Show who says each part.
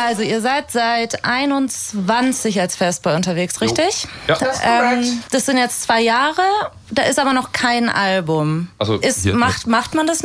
Speaker 1: Also, ihr seid seit 21 als Fastboy unterwegs, richtig?
Speaker 2: Ja.
Speaker 1: Das sind jetzt 2 Jahre, da ist aber noch kein Album.
Speaker 2: Also,
Speaker 1: macht man das